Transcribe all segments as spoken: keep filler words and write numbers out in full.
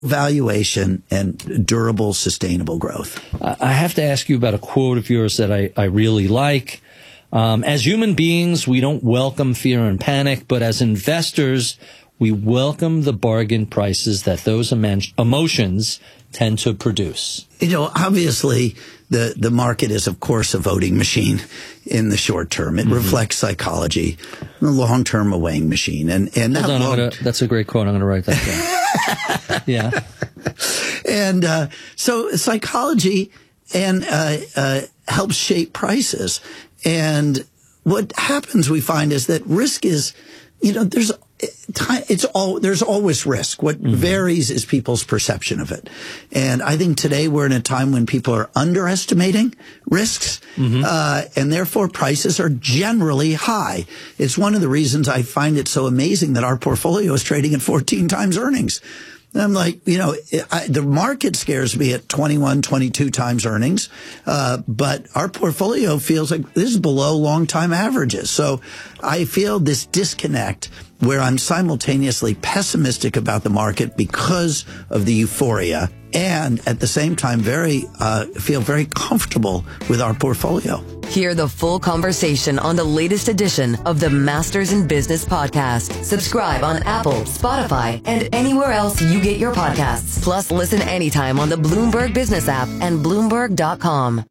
valuation and durable, sustainable growth. I have to ask you about a quote of yours that I, I really like. Um, as human beings, we don't welcome fear and panic, but as investors, we welcome the bargain prices that those emo- emotions tend to produce. You know, obviously, the, the market is, of course, a voting machine in the short term. It mm-hmm. reflects psychology. The long term, a weighing machine. And, and that Hold on, long- gonna, that's a great quote. I'm going to write that down. Yeah. And uh, so psychology and uh, uh, helps shape prices. And what happens, we find, is that risk is, you know, there's it's all there's always risk. What mm-hmm. varies is people's perception of it. And I think today we're in a time when people are underestimating risks, mm-hmm. uh, and therefore prices are generally high. It's one of the reasons I find it so amazing that our portfolio is trading at fourteen times earnings. And I'm like, you know, I, the market scares me at twenty-one, twenty-two times earnings, uh, but our portfolio feels like this is below long-time averages. So I feel this disconnect where I'm simultaneously pessimistic about the market because of the euphoria, and at the same time, very uh, feel very comfortable with our portfolio. Hear the full conversation on the latest edition of the Masters in Business podcast. Subscribe on Apple, Spotify, and anywhere else you get your podcasts. Plus, listen anytime on the Bloomberg Business app and Bloomberg dot com.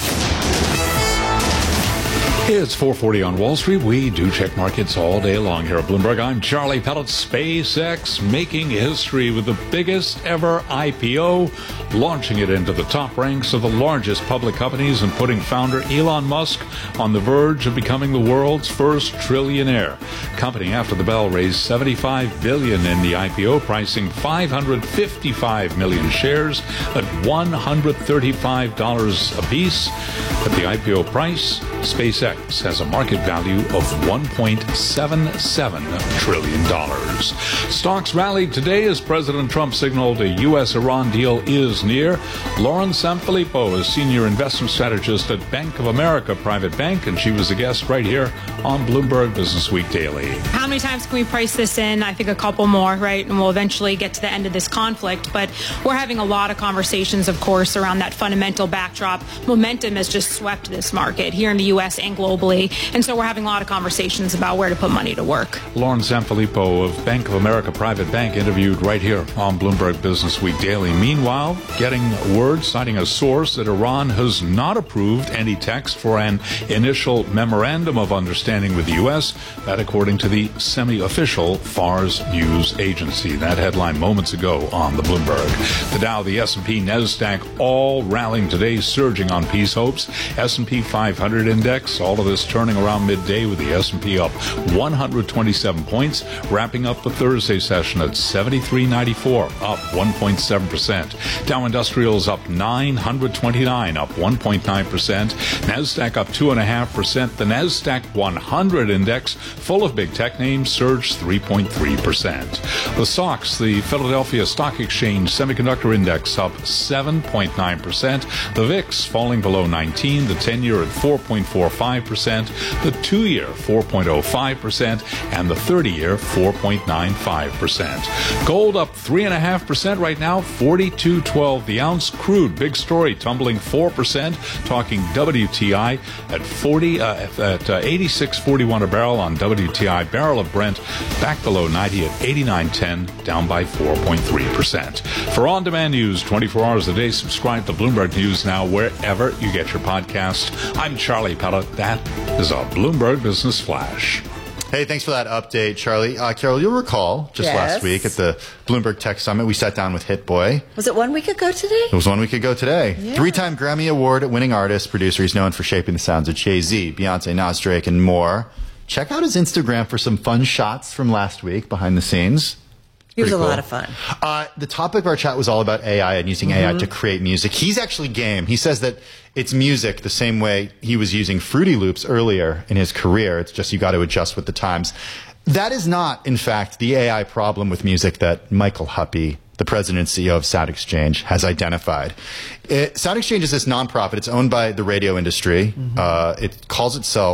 It's four forty on Wall Street. We do check markets all day long here at Bloomberg. I'm Charlie Pellet. SpaceX making history with the biggest ever I P O, launching it into the top ranks of the largest public companies and putting founder Elon Musk on the verge of becoming the world's first trillionaire. Company after the bell raised seventy-five billion dollars in the I P O, pricing five hundred fifty-five million shares at one hundred thirty-five dollars apiece. At the I P O price, SpaceX has a market value of one point seven seven trillion dollars. Stocks rallied today as President Trump signaled a U S Iran deal is near. Lauren Sanfilippo is senior investment strategist at Bank of America Private Bank, and she was a guest right here on Bloomberg Business Week Daily. How many times can we price this in? I think a couple more, right? And we'll eventually get to the end of this conflict. But we're having a lot of conversations, of course, around that fundamental backdrop. Momentum has just swept this market here in the U S and globally. And so we're having a lot of conversations about where to put money to work. Lauren Sanfilippo of Bank of America Private Bank interviewed right here on Bloomberg Business Week Daily. Meanwhile, getting word, citing a source, that Iran has not approved any text for an initial memorandum of understanding with the U S. That according to the semi-official Fars News Agency. That headline moments ago on the Bloomberg. The Dow, the S and P, NASDAQ all rallying today, surging on peace hopes. S and P five hundred index, all of this turning around midday with the S and P up one hundred twenty-seven points, wrapping up the Thursday session at seventy-three ninety-four, up one point seven percent. Dow Industrials up nine hundred twenty-nine, up one point nine percent. NASDAQ up two point five percent. The NASDAQ one hundred index, full of big tech names, surged three point three percent. The S O X, the Philadelphia Stock Exchange Semiconductor Index, up seven point nine percent. The V I X falling below nineteen, the ten-year at four point four five percent, the two-year four point oh five percent, and the thirty-year four point nine five percent. Gold up three point five percent right now, forty-two twelve the ounce. Crude, big story, tumbling four percent, talking W T I at forty uh, at uh, eighty-six forty-one a barrel on W T I. Barrel of Brent back below ninety at eighty-nine ten, down by four point three percent. For on-demand news twenty-four hours a day, subscribe to Bloomberg News Now wherever you get your podcast. I'm Charlie Pellet. That is a Bloomberg Business Flash. Hey, thanks for that update, Charlie. Uh, Carol, you'll recall just yes. last week at the Bloomberg Tech Summit, we sat down with Hit Boy. Was it one week ago today? It was one week ago today. Yeah. Three-time Grammy Award-winning artist, producer. He's known for shaping the sounds of Jay-Z, Beyonce, Nas, Drake, and more. Check out his Instagram for some fun shots from last week behind the scenes. It was Pretty a cool. lot of fun. Uh, the topic of our chat was all about A I and using mm-hmm. A I to create music. He's actually game. He says that it's music the same way he was using Fruity Loops earlier in his career. It's just you got to adjust with the times. That is not, in fact, the A I problem with music that Michael Huppy, the president and C E O of SoundExchange, has identified. It, SoundExchange is this nonprofit. It's owned by the radio industry. Mm-hmm. Uh, it calls itself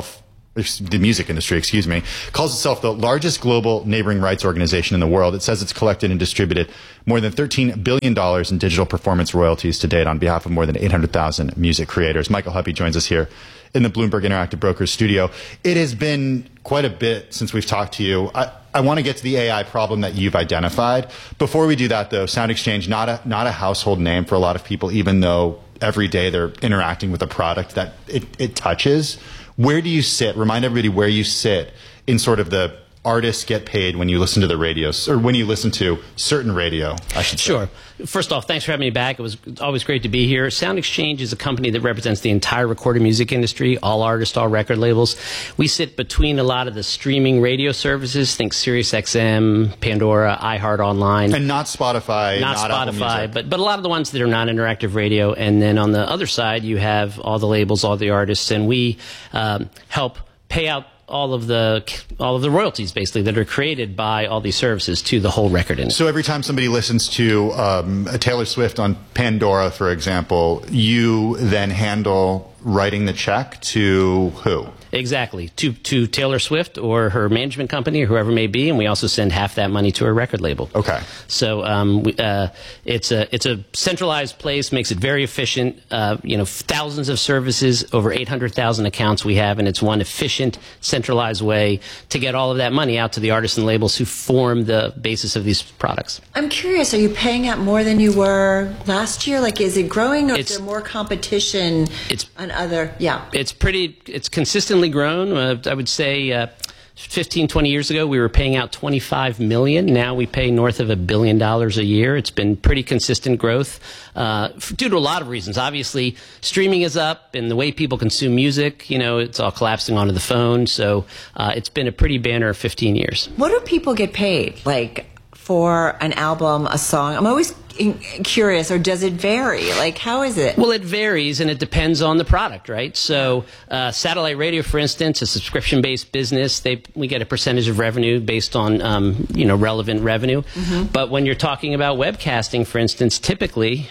the music industry, excuse me, calls itself the largest global neighboring rights organization in the world. It says it's collected and distributed more than thirteen billion dollars in digital performance royalties to date on behalf of more than eight hundred thousand music creators. Michael Huppy joins us here in the Bloomberg Interactive Brokers studio. It has been quite a bit since we've talked to you. I, I want to get to the A I problem that you've identified. Before we do that, though, SoundExchange, not a, not a household name for a lot of people, even though every day they're interacting with a product that it, it touches. Where do you sit? Remind everybody where you sit in sort of the artists get paid when you listen to the radio, or when you listen to certain radio, I should say. Sure. First off, thanks for having me back. It was always great to be here. SoundExchange is a company that represents the entire recorded music industry, all artists, all record labels. We sit between a lot of the streaming radio services, think SiriusXM, Pandora, iHeart Online. And not Spotify, not, not Spotify, but, but a lot of the ones that are non-interactive radio. And then on the other side, you have all the labels, all the artists, and we um, help pay out all of the all of the royalties, basically, that are created by all these services to the whole record industry. So every time somebody listens to um, a Taylor Swift on Pandora, for example, you then handle writing the check to who? Exactly. To to Taylor Swift or her management company or whoever it may be, and we also send half that money to her record label. Okay. So um, we, uh, it's a it's a centralized place, makes it very efficient. Uh, you know, thousands of services, over eight hundred thousand accounts we have, and it's one efficient, centralized way to get all of that money out to the artists and labels who form the basis of these products. I'm curious, are you paying out more than you were last year? Like, is it growing, or It's- is there more competition It's- on other? Yeah. It's pretty, it's consistently grown. Uh, I would say uh, fifteen, twenty years ago, we were paying out twenty-five million dollars. Now we pay north of a billion dollars a year. It's been pretty consistent growth uh, f- due to a lot of reasons. Obviously, streaming is up, and the way people consume music, you know, it's all collapsing onto the phone. So uh, it's been a pretty banner fifteen years. What do people get paid, like, for an album, a song? I'm always in- curious, or does it vary? Like, how is it? Well, it varies, and it depends on the product, right? So, uh, satellite radio, for instance, a subscription-based business, they we get a percentage of revenue based on um, you know relevant revenue. Mm-hmm. But when you're talking about webcasting, for instance, typically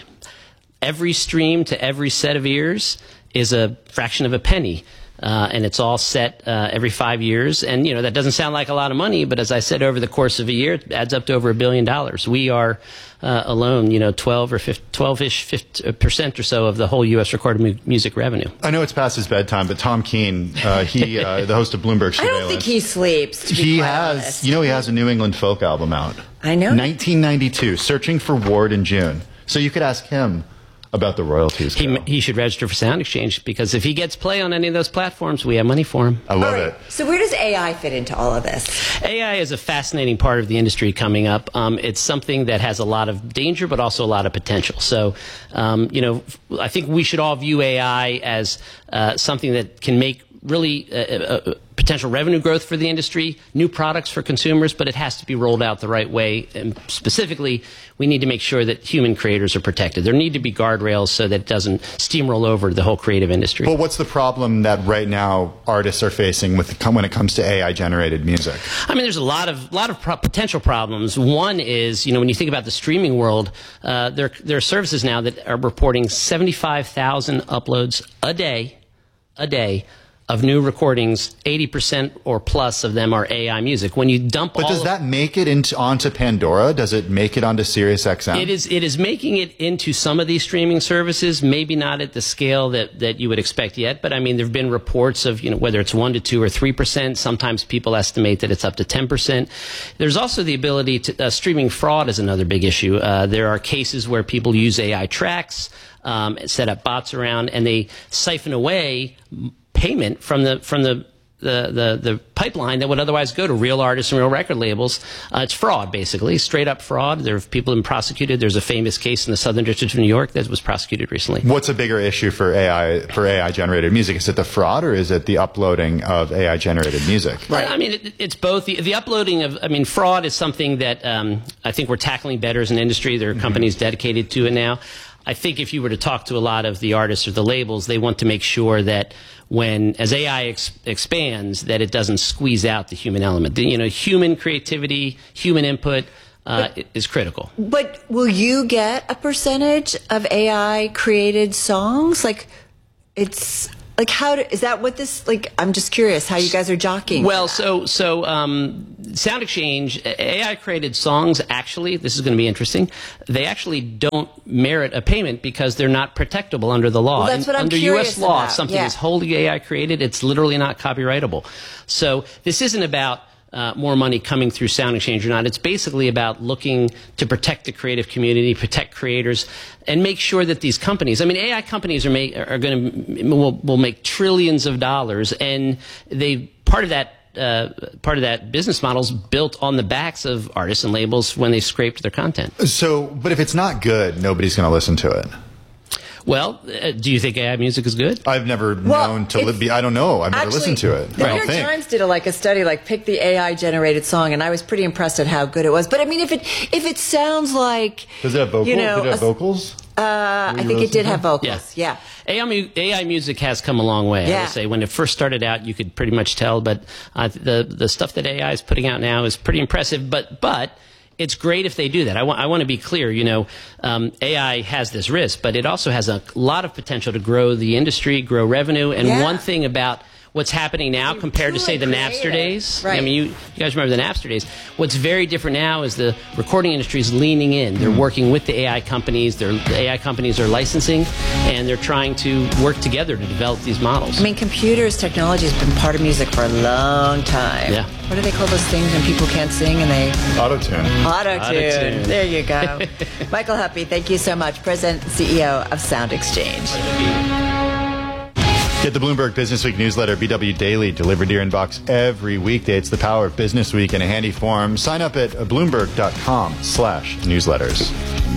every stream to every set of ears is a fraction of a penny. Uh, and it's all set uh, every five years. And, you know, that doesn't sound like a lot of money, but as I said, over the course of a year, it adds up to over a billion dollars. We are uh, alone, you know, twelve or twelve-ish percent or so of the whole U S recorded mu- music revenue. I know it's past his bedtime, but Tom Keene, uh, he, uh, the host of Bloomberg Surveillance. I don't think he sleeps, to be He quite has, honest. you know, he has a New England folk album out. I know. nineteen ninety-two, Searching for Ward in June. So you could ask him about the royalties. He, Carol. he should register for SoundExchange, because if he gets play on any of those platforms, we have money for him. I love All right. it. So where does A I fit into all of this? A I is a fascinating part of the industry coming up. Um, it's something that has a lot of danger, but also a lot of potential. So, um, you know, I think we should all view A I as uh, something that can make really uh, uh, potential revenue growth for the industry, new products for consumers, but it has to be rolled out the right way. And specifically, we need to make sure that human creators are protected. There need to be guardrails so that it doesn't steamroll over the whole creative industry. Well, what's the problem that right now artists are facing with the, when it comes to A I-generated music? I mean, there's a lot of lot of pro- potential problems. One is, you know, when you think about the streaming world, uh, there there are services now that are reporting seventy-five thousand uploads a day, a day. Of new recordings, eighty percent or plus of them are A I music. When you dump But all does of, that make it into onto Pandora? Does it make it onto SiriusXM? it is it is making it into some of these streaming services, maybe not at the scale that, that you would expect yet, but I mean, there have been reports of, you know, whether it's one to two or three percent. Sometimes people estimate that it's up to ten percent. There's also the ability to, uh, streaming fraud is another big issue. Uh, there are cases where people use A I tracks, um, set up bots around, and they siphon away payment from the from the the, the the pipeline that would otherwise go to real artists and real record labels. Uh, it's fraud, basically, straight up fraud. There have people been prosecuted. There's a famous case in the Southern District of New York that was prosecuted recently. What's a bigger issue for A I for A I-generated music? Is it the fraud, or is it the uploading of A I-generated music? Right. I mean, it, it's both. The, the uploading of, I mean, fraud is something that um, I think we're tackling better as an industry. There are companies mm-hmm. dedicated to it now. I think if you were to talk to a lot of the artists or the labels, they want to make sure that when, as A I ex- expands, that it doesn't squeeze out the human element. The, you know, human creativity, human input uh, but, is critical. But will you get a percentage of A I created songs? Like, it's Like, how do, is that what this, like, I'm just curious how you guys are jockeying. Well, so, so, um, Sound Exchange, A I created songs, actually, this is going to be interesting, they actually don't merit a payment because they're not protectable under the law. Well, that's what I'm under curious U S law, about. if something Yeah. is wholly A I created, it's literally not copyrightable. So this isn't about Uh, more money coming through Sound Exchange or not. It's basically about looking to protect the creative community, protect creators, and make sure that these companies, I mean, A I companies are, make, are going to, will, will make trillions of dollars, and they, part of that, uh, part of that business model is built on the backs of artists and labels when they scraped their content. So, but if it's not good, nobody's going to listen to it. Well, uh, do you think A I music is good? I've never Well, known to it's- li- be. I don't know. I've never Actually, listened to it. The I New don't York think. Times did a, like a study, like pick the A I generated song, and I was pretty impressed at how good it was. But I mean, if it if it sounds like Does it have vocals? you know, Did it have a- vocals? Uh, I think it did have vocals. Yeah. A I, mu- A I music has come a long way. I Yeah. would say when it first started out, you could pretty much tell, but uh, the the stuff that A I is putting out now is pretty impressive. But but it's great if they do that. I want I want to be clear. You know, um, A I has this risk, but it also has a lot of potential to grow the industry, grow revenue. And Yeah. one thing about what's happening now You're compared to, say, the truly Napster creative. days. Right. I mean, you, you guys remember the Napster days. What's very different now is the recording industry is leaning in. They're working with the A I companies. They're, the A I companies are licensing, and they're trying to work together to develop these models. I mean, computers, technology has been part of music for a long time. Yeah. What do they call those things when people can't sing and they... Auto-tune. Auto-tune. Auto-tune. There you go. Michael Huppy, thank you so much. President and C E O of Sound Exchange. Get the Bloomberg Business Week newsletter, B W Daily, delivered to your inbox every weekday. It's the power of Business Week in a handy form. Sign up at bloomberg.com slash newsletters.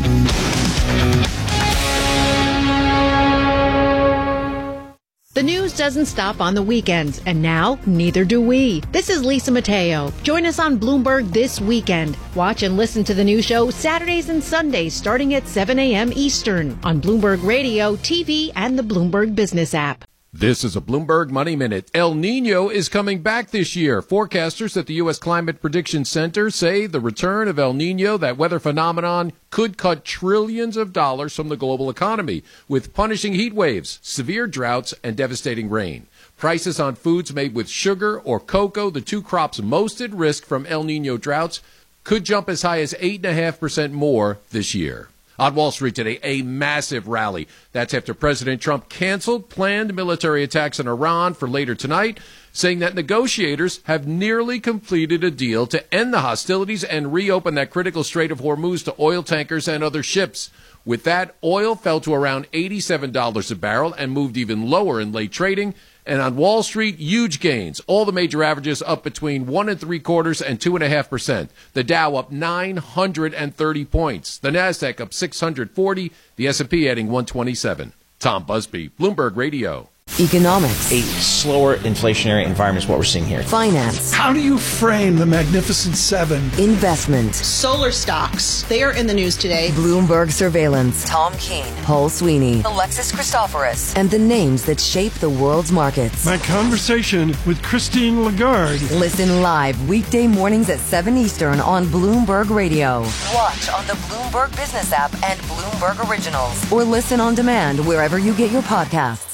The news doesn't stop on the weekends, and now neither do we. This is Lisa Mateo. Join us on Bloomberg this weekend. Watch and listen to the new show Saturdays and Sundays starting at seven a.m. Eastern on Bloomberg Radio, T V, and the Bloomberg Business app. This is a Bloomberg Money Minute. El Nino is coming back this year. Forecasters at the U S Climate Prediction Center say the return of El Nino, that weather phenomenon, could cut trillions of dollars from the global economy with punishing heat waves, severe droughts, and devastating rain. Prices on foods made with sugar or cocoa, the two crops most at risk from El Nino droughts, could jump as high as eight point five percent more this year. On Wall Street today, a massive rally. That's after President Trump canceled planned military attacks on Iran for later tonight, saying that negotiators have nearly completed a deal to end the hostilities and reopen that critical Strait of Hormuz to oil tankers and other ships. With that, oil fell to around eighty-seven dollars a barrel and moved even lower in late trading. And on Wall Street, huge gains. All the major averages up between one and three quarters and two and a half percent. The Dow up nine hundred thirty points. The Nasdaq up six hundred forty. The S and P adding one twenty-seven. Tom Busby, Bloomberg Radio. Economics. A slower inflationary environment is what we're seeing here. Finance. How do you frame the Magnificent Seven? Investment. Solar stocks. They are in the news today. Bloomberg Surveillance. Tom Keene. Paul Sweeney. Alexis Christoforous. And the names that shape the world's markets. My conversation with Christine Lagarde. Listen live weekday mornings at seven Eastern on Bloomberg Radio. Watch on the Bloomberg Business app and Bloomberg Originals. Or listen on demand wherever you get your podcasts.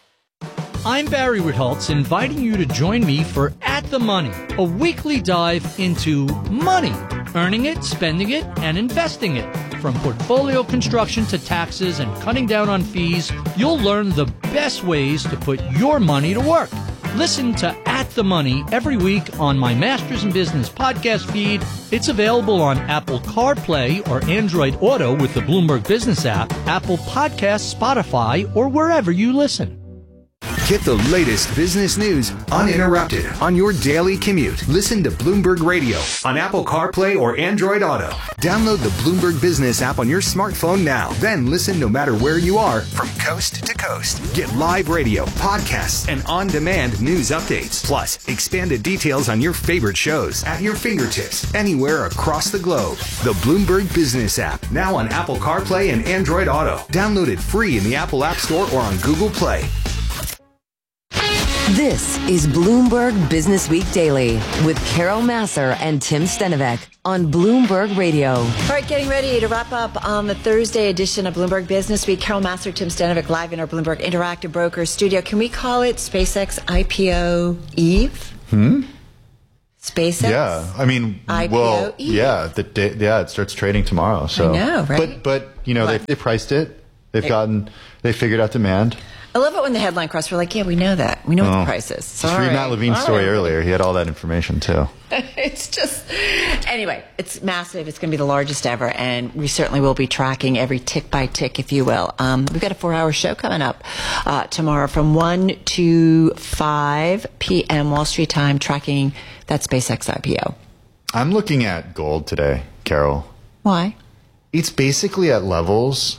I'm Barry Ritholtz, inviting you to join me for At the Money, a weekly dive into money, earning it, spending it, and investing it. From portfolio construction to taxes and cutting down on fees, you'll learn the best ways to put your money to work. Listen to At the Money every week on my Masters in Business podcast feed. It's available on Apple CarPlay or Android Auto with the Bloomberg Business app, Apple Podcasts, Spotify, or wherever you listen. Get the latest business news uninterrupted on your daily commute. Listen to Bloomberg Radio on Apple CarPlay or Android Auto. Download the Bloomberg Business app on your smartphone now. Then listen no matter where you are from coast to coast. Get live radio, podcasts, and on-demand news updates. Plus, expanded details on your favorite shows at your fingertips anywhere across the globe. The Bloomberg Business app, now on Apple CarPlay and Android Auto. Download it free in the Apple App Store or on Google Play. This is Bloomberg Business Week Daily with Carol Massar and Tim Stenovec on Bloomberg Radio. All right, getting ready to wrap up on the Thursday edition of Bloomberg Business Week. Carol Massar, Tim Stenovec, live in our Bloomberg Interactive Brokers studio. Can we call it SpaceX I P O Eve? Hmm? SpaceX? Yeah, I mean, I P O well, Eve? yeah, the day, yeah, it starts trading tomorrow. So I know, right? But but you know, they, they priced it. They've They- gotten, they figured out demand. I love it when the headline cross, we're like, yeah, we know that. We know what Oh. the price is. Just read Matt Levine's All story right. earlier. He had all that information too. It's just, anyway, it's massive. It's going to be the largest ever, and we certainly will be tracking every tick by tick, if you will. Um, we've got a four-hour show coming up uh, tomorrow from one to five p.m. Wall Street time, tracking that SpaceX I P O. I'm looking at gold today, Carol. Why? It's basically at levels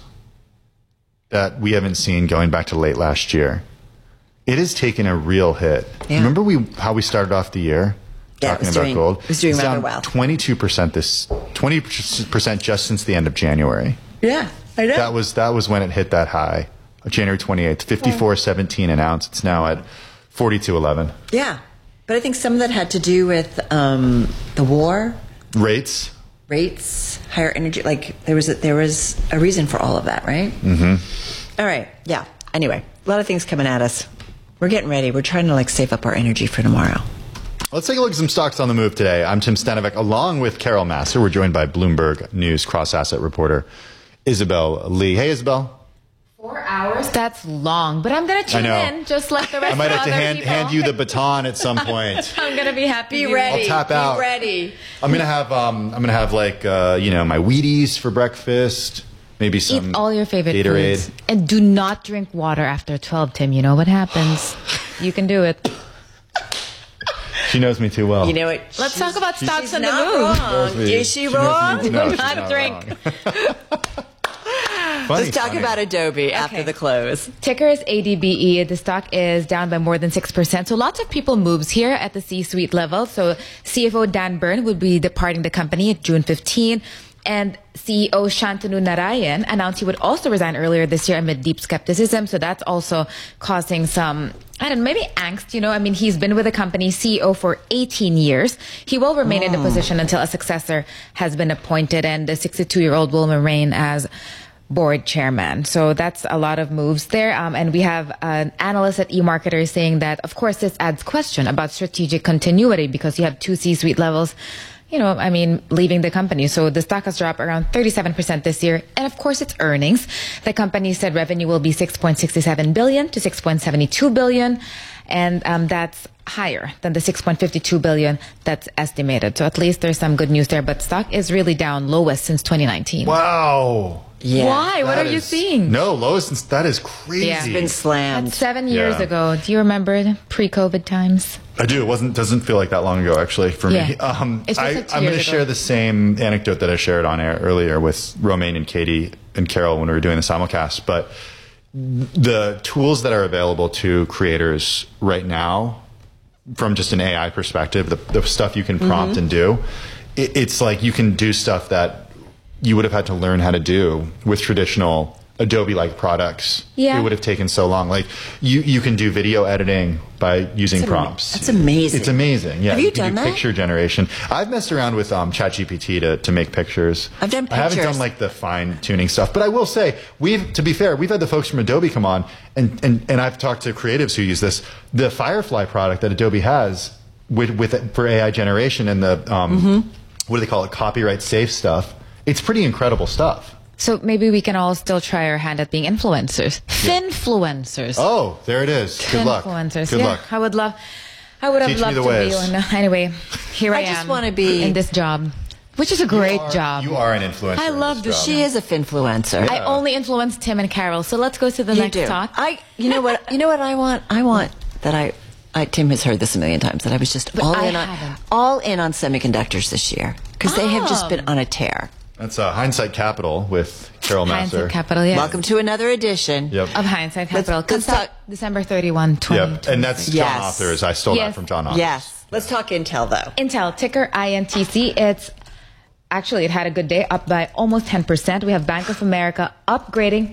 that we haven't seen going back to late last year. It has taken a real hit. Yeah. Remember we how we started off the year Yeah, it talking was about doing- gold? it was doing It's rather down well. twenty-two percent this twenty percent just since the end of January. Yeah, I know. That was that was when it hit that high. January twenty-eighth, fifty-four seventeen an ounce. It's now at forty-two eleven. Yeah, but I think some of that had to do with um, the war, Rates. rates, higher energy. Like there was a, there was a reason for all of that, right? Mm-hmm. All right. Yeah. Anyway, a lot of things coming at us. We're getting ready. We're trying to like save up our energy for tomorrow. Let's take a look at some stocks on the move today. I'm Tim Stenovec, along with Carol Massar. We're joined by Bloomberg News cross-asset reporter Isabel Lee. Hey, Isabel. Four hours? That's long, but I'm going to I tune know. in just like the rest I might of have to other hand, people. hand you the baton at some point. I'm going to be happy. Be ready. I'll tap Be out. ready. I'm gonna have um, I'm gonna have like uh, you know my Wheaties for breakfast. Maybe some Eat all your favorite Gatorade. foods. And do not drink water after twelve, Tim. You know what happens. You can do it. She knows me too well. You know what? Let's talk about stocks she's on the not move. wrong. me. Is she, She knows wrong? me. Do No, she's not not drink. Funny, Let's talk funny. about Adobe after the close. Ticker is A D B E. The stock is down by more than six percent. So lots of people moves here at the C-suite level. So C F O Dan Byrne would be departing the company at June fifteenth. And C E O Shantanu Narayan announced he would also resign earlier this year amid deep skepticism. So that's also causing some, I don't know, maybe angst. You know, I mean, he's been with the company C E O for eighteen years. He will remain in the position until a successor has been appointed, and the sixty-two-year-old will remain as board chairman. So that's a lot of moves there. Um, and we have an analyst at eMarketer saying that, of course, this adds question about strategic continuity because you have two C-suite levels, you know, I mean, leaving the company. So the stock has dropped around thirty-seven percent this year. And of course, it's earnings. The company said revenue will be six point six seven billion to six point seven two billion. And um, that's higher than the six point five two billion that's estimated. So at least there's some good news there. But stock is really down, lowest since twenty nineteen. Wow. Yeah. Why? What That are you is- seeing? No, lowest. That is crazy. Yeah. It's Been slammed. That's seven years Yeah. ago. Do you remember pre-COVID times? I do. It wasn't. Doesn't feel like that long ago, actually, for me. Yeah. Um, It's just I, like two I'm going to years ago. share the same anecdote that I shared on air earlier with Romaine and Katie and Carol when we were doing the simulcast. But the tools that are available to creators right now, from just an A I perspective, the, the stuff you can prompt Mm-hmm. and do, it, it's like you can do stuff that you would have had to learn how to do with traditional Adobe-like products. Yeah. It would have taken so long. Like you, you can do video editing by using That's ama- prompts. that's amazing. It's amazing. Yeah. Have you can done do that? picture generation. I've messed around with um, ChatGPT to to make pictures. I've done I haven't pictures. done like the fine tuning stuff, but I will say we've. To be fair, we've had the folks from Adobe come on, and and and I've talked to creatives who use this. The Firefly product that Adobe has with with it for A I generation and the um, Mm-hmm. what do they call it? Copyright safe stuff. It's pretty incredible stuff. So maybe we can all still try our hand at being influencers. Finfluencers. Oh, there it is. Good luck. Influencers. Good yeah, luck. I would love. I would have Teach me loved the to ways. be one. Anyway, here I, I am. just wanna be- in this job, which is a great job. You are an influencer. I in love this this. job. She is a finfluencer. I only influence Tim and Carol. So let's go to the You next do. talk. I. You know what? You know what I want? I want that I. I Tim has heard this a million times that I was just But all I in on haven't. all in on semiconductors this year because they have just Oh. been on a tear. That's uh, Hindsight Capital with Carol Massar. Hindsight Capital. Yeah. Welcome to another edition. Yep. Of Hindsight Let's- Capital. let's Comes out talk- December thirty-first, twenty Yep. And that's John Yes. Authors. I stole Yes. that from John Authors. Yes. Let's talk Intel though. Intel, ticker I N T C. It's actually, it had a good day, up by almost ten percent. We have Bank of America upgrading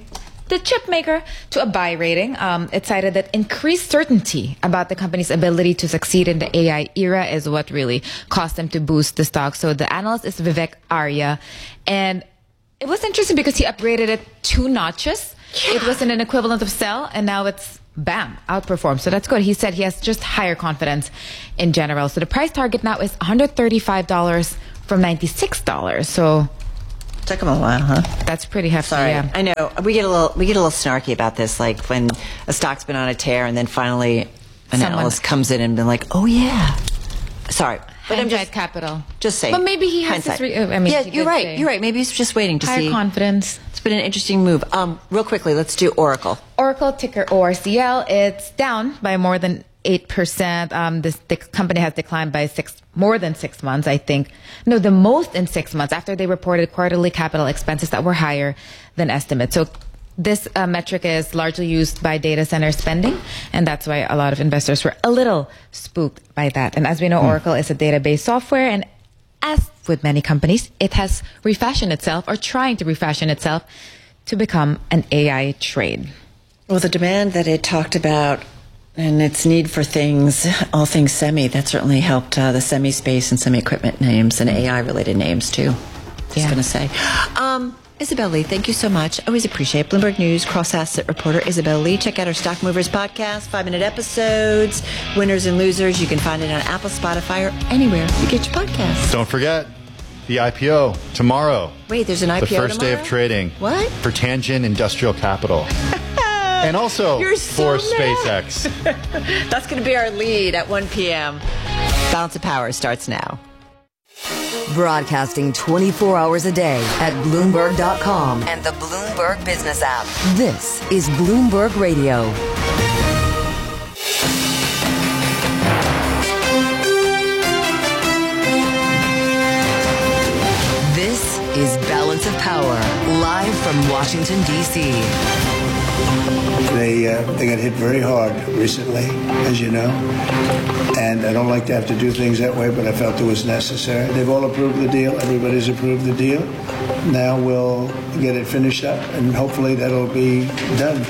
the chip maker to a buy rating. Um, it cited that increased certainty about the company's ability to succeed in the A I era is what really caused them to boost the stock. So the analyst is Vivek Arya, and it was interesting because he upgraded it two notches. Yeah. It wasn't an equivalent of sell, and now it's bam, outperformed. So that's good. He said he has just higher confidence in general. So the price target now is one hundred thirty-five dollars from ninety-six dollars. So took him a while, huh? That's pretty hefty. Sorry, yeah. I know we get a little we get a little snarky about this, like when a stock's been on a tear and then finally an Someone analyst comes in and been like, "Oh yeah." Sorry, but I'm just capital. Just saying. But maybe he has hindsight. this. Re- I mean, yeah, he you're did right. say You're right. Maybe he's just waiting to higher see. confidence. It's been an interesting move. Um, real quickly, let's do Oracle. Oracle, ticker O R C L. It's down by more than eight percent. Um, this the company has declined by six, more than six months, I think. No, the most in six months after they reported quarterly capital expenses that were higher than estimates. So this uh, metric is largely used by data center spending, and that's why a lot of investors were a little spooked by that. And as we know, hmm. Oracle is a database software, and as with many companies, it has refashioned itself or trying to refashion itself to become an A I trade. Well, the demand that it talked about and its need for things, all things semi, that certainly helped uh, the semi space and semi equipment names and A I related names too. Just yeah. going to say. Um, Isabel Lee, thank you so much. Always appreciate it. Bloomberg News cross-asset reporter Isabel Lee. Check out our Stock Movers podcast, five-minute episodes, winners and losers. You can find it on Apple, Spotify, or anywhere you get your podcasts. Don't forget the I P O tomorrow. Wait, there's an I P O tomorrow? The first day of trading. What? For Tangent Industrial Capital. And also You're so for mad. SpaceX. That's going to be our lead at one p.m. Balance of Power starts now. Broadcasting twenty-four hours a day at Bloomberg dot com and the Bloomberg Business app. This is Bloomberg Radio. This is Balance of Power, live from Washington, D C They uh, they got hit very hard recently, as you know, and I don't like to have to do things that way, but I felt it was necessary. They've all approved the deal. Everybody's approved the deal. Now we'll get it finished up, and hopefully that'll be done.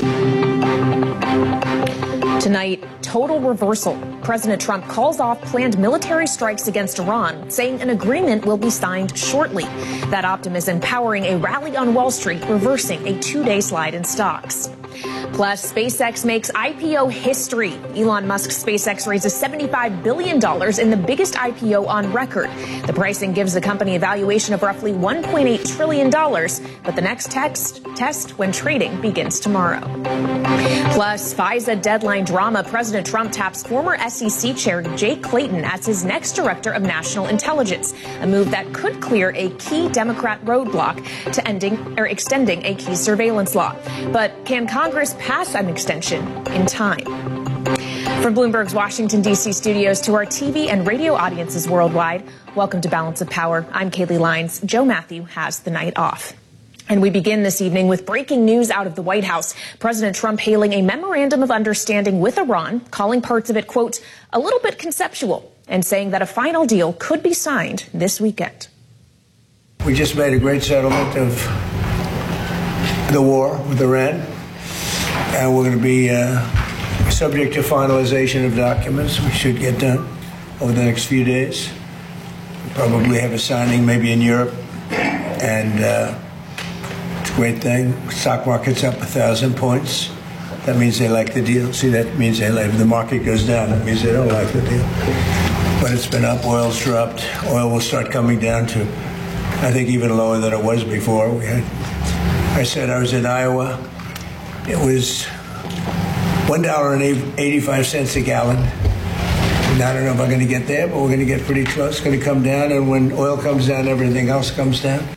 Tonight, total reversal. President Trump calls off planned military strikes against Iran, saying an agreement will be signed shortly. That optimism powering a rally on Wall Street, reversing a two-day slide in stocks. Plus, SpaceX makes I P O history. Elon Musk's SpaceX raises seventy-five billion dollars in the biggest I P O on record. The pricing gives the company a valuation of roughly one point eight trillion dollars, but the next text, test when trading begins tomorrow. Plus, FISA deadline drama. President Trump taps former S E C Chair Jay Clayton as his next director of national intelligence, a move that could clear a key Democrat roadblock to ending or extending a key surveillance law. But can Congress pass an extension in time? From Bloomberg's Washington, D C studios to our T V and radio audiences worldwide, welcome to Balance of Power. I'm Kaylee Lyons. Joe Matthew has the night off. And we begin this evening with breaking news out of the White House. President Trump hailing a memorandum of understanding with Iran, calling parts of it, quote, a little bit conceptual, and saying that a final deal could be signed this weekend. We just made a great settlement of the war with Iran, and we're going to be uh, subject to finalization of documents. We should get done over the next few days. We'll probably have a signing maybe in Europe, and uh, it's a great thing. Stock market's up a thousand points. That means they like the deal. See, that means they like. If the market goes down, that means they don't like the deal. But it's been up. Oil's dropped. Oil will start coming down to, I think, even lower than it was before. We had. I said I was in Iowa. It was one dollar and eighty-five cents a gallon. And I don't know if I'm going to get there, but we're going to get pretty close. It's going to come down, and when oil comes down, everything else comes down.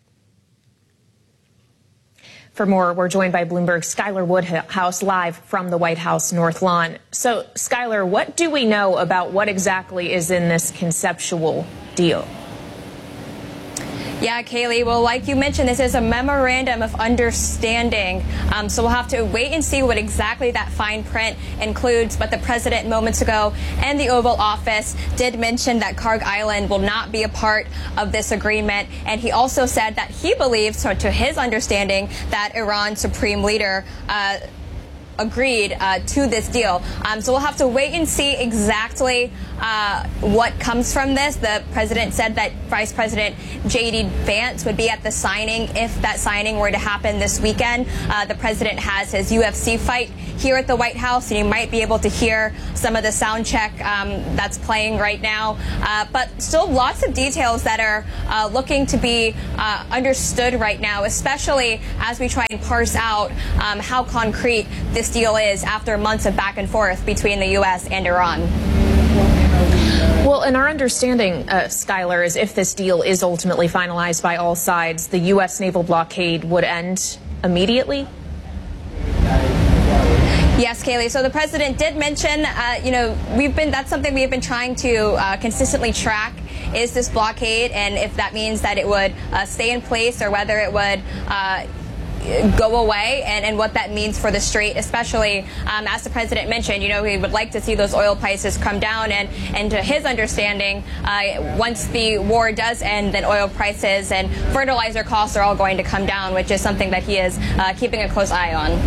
For more, we're joined by Bloomberg's Skylar Woodhouse live from the White House North Lawn. So, Skylar, what do we know about what exactly is in this conceptual deal? Yeah, Kaylee. Well, like you mentioned, this is a memorandum of understanding. Um, so we'll have to wait and see what exactly that fine print includes. But the president moments ago and the Oval Office did mention that Kharg Island will not be a part of this agreement. And he also said that he believes, so to his understanding, that Iran's supreme leader uh, agreed uh, to this deal. Um, so we'll have to wait and see exactly uh, what comes from this. The president said that Vice President J D Vance would be at the signing if that signing were to happen this weekend. Uh, the president has his U F C fight here at the White House, and you might be able to hear some of the sound check um, that's playing right now. Uh, but still lots of details that are uh, looking to be uh, understood right now, especially as we try and parse out um, how concrete this deal is after months of back and forth between the U S and Iran. Well, in our understanding, uh, Skylar, is if this deal is ultimately finalized by all sides, the U S naval blockade would end immediately? Yes, Kaylee. So the president did mention, uh, you know, we've been, that's something we've been trying to uh, consistently track, is this blockade, and if that means that it would uh, stay in place or whether it would uh, go away, and, and what that means for the Strait, especially um, as the president mentioned, you know, he would like to see those oil prices come down, and, and to his understanding, uh, once the war does end, then oil prices and fertilizer costs are all going to come down, which is something that he is uh, keeping a close eye on.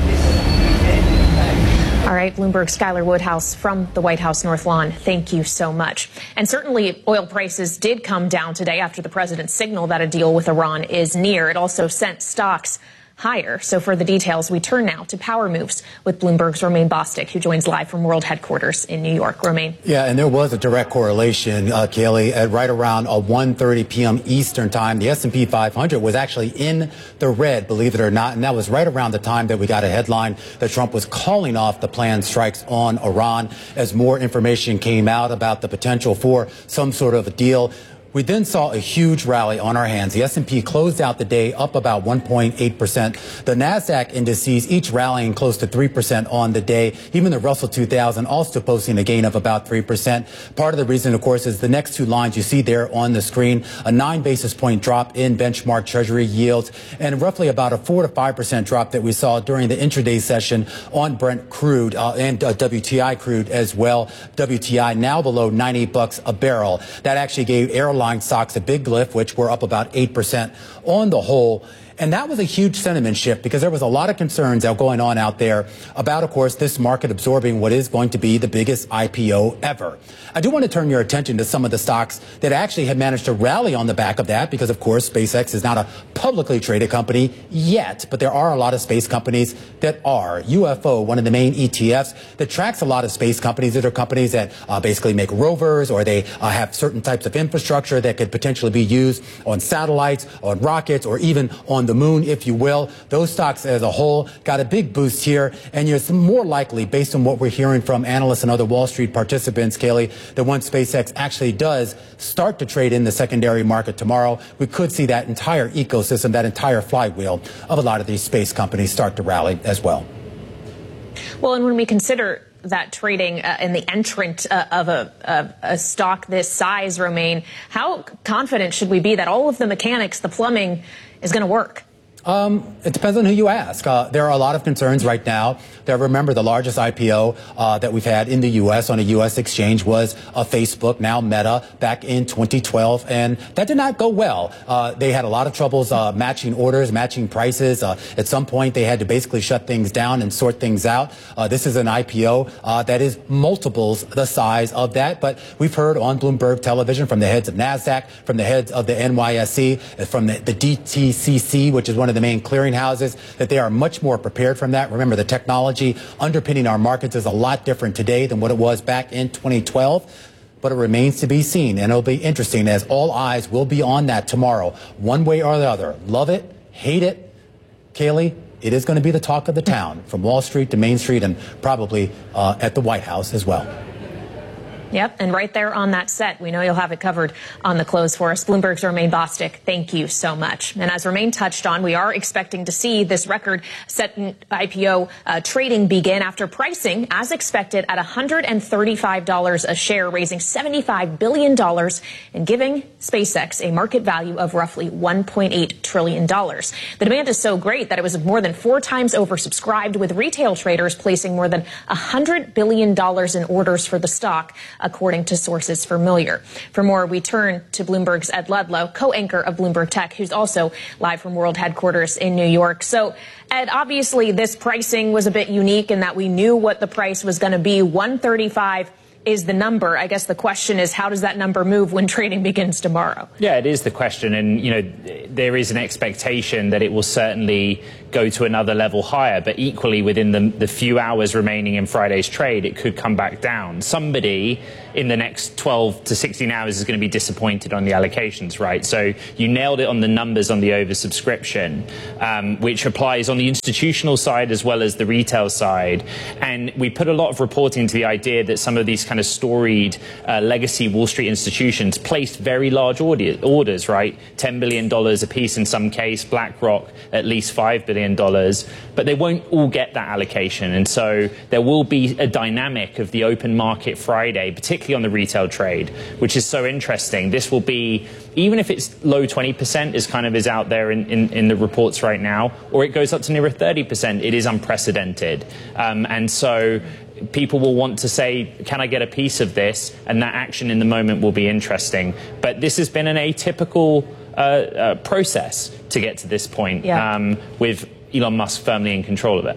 All right, Bloomberg's Skylar Woodhouse from the White House North Lawn, thank you so much. And certainly oil prices did come down today after the president's signal that a deal with Iran is near. It also sent stocks higher. So for the details, we turn now to Power Moves with Bloomberg's Romaine Bostick, who joins live from World Headquarters in New York. Romaine. Yeah, and there was a direct correlation, uh, Kaylee, at right around uh, one thirty p.m. Eastern time. The S and P five hundred was actually in the red, believe it or not, and that was right around the time that we got a headline that Trump was calling off the planned strikes on Iran as more information came out about the potential for some sort of a deal. We then saw a huge rally on our hands. The S and P closed out the day up about one point eight percent. The NASDAQ indices each rallying close to three percent on the day. Even the Russell two thousand also posting a gain of about three percent. Part of the reason, of course, is the next two lines you see there on the screen, a nine basis point drop in benchmark Treasury yields and roughly about a four to five percent drop that we saw during the intraday session on Brent crude uh, and uh, W T I crude as well. W T I now below ninety bucks a barrel. That actually gave airline stocks a big lift, which were up about eight percent on the whole. And that was a huge sentiment shift because there was a lot of concerns out going on out there about, of course, this market absorbing what is going to be the biggest I P O ever. I do want to turn your attention to some of the stocks that actually have managed to rally on the back of that because, of course, SpaceX is not a publicly traded company yet, but there are a lot of space companies that are. U F O, one of the main E T Fs that tracks a lot of space companies. That are companies that uh, basically make rovers or they uh, have certain types of infrastructure that could potentially be used on satellites, on rockets, or even on the moon, if you will. Those stocks as a whole got a big boost here, and you're more likely, based on what we're hearing from analysts and other Wall Street participants, Kaylee, that once SpaceX actually does start to trade in the secondary market tomorrow, we could see that entire ecosystem, that entire flywheel of a lot of these space companies start to rally as well. Well, and when we consider that trading uh, and the entrant uh, of a, of a stock this size, Romaine, how confident should we be that all of the mechanics, the plumbing, is going to work? Um, it depends on who you ask. Uh, there are a lot of concerns right now. There, remember, the largest I P O uh, that we've had in the U S on a U S exchange was uh, Facebook, now Meta, back in twenty twelve, and that did not go well. Uh, they had a lot of troubles uh, matching orders, matching prices. Uh, at some point, they had to basically shut things down and sort things out. Uh, this is an I P O uh, that is multiples the size of that, but we've heard on Bloomberg Television from the heads of NASDAQ, from the heads of the N Y S E, from the, the D T C C, which is one of the main clearinghouses, that they are much more prepared from that. Remember, the technology underpinning our markets is a lot different today than what it was back in twenty twelve. But it remains to be seen, and it'll be interesting as all eyes will be on that tomorrow, one way or the other. Love it, hate it, Kaylee, it is going to be the talk of the town, from Wall Street to Main Street, and probably uh, at the White House as well. Yep, and right there on that set, we know you'll have it covered on the close for us. Bloomberg's Romaine Bostick, thank you so much. And as Romaine touched on, we are expecting to see this record-setting I P O uh, trading begin after pricing, as expected, at one hundred thirty-five dollars a share, raising seventy-five billion dollars and giving SpaceX a market value of roughly one point eight trillion dollars. The demand is so great that it was more than four times oversubscribed, with retail traders placing more than one hundred billion dollars in orders for the stock, according to sources familiar. For more, we turn to Bloomberg's Ed Ludlow, co-anchor of Bloomberg Tech, who's also live from World Headquarters in New York. So, Ed, obviously this pricing was a bit unique in that we knew what the price was going to be. one thirty-five is the number. I guess the question is, how does that number move when trading begins tomorrow? Yeah, it is the question. And, you know, there is an expectation that it will certainly go to another level higher, but equally within the, the few hours remaining in Friday's trade, it could come back down. Somebody in the next twelve to sixteen hours is going to be disappointed on the allocations, right? So you nailed it on the numbers on the oversubscription, um, which applies on the institutional side as well as the retail side. And we put a lot of reporting to the idea that some of these kind of storied uh, legacy Wall Street institutions placed very large order, orders, right? ten billion dollars a piece in some case, BlackRock at least five billion dollars, but they won't all get that allocation. And so there will be a dynamic of the open market Friday, particularly on the retail trade, which is so interesting. This will be, even if it's low twenty percent is kind of is out there in, in, in the reports right now, or it goes up to nearer thirty percent, it is unprecedented. Um, and so people will want to say, can I get a piece of this? And that action in the moment will be interesting. But this has been an atypical uh, uh, process to get to this point, yeah. um, with Elon Musk firmly in control of it.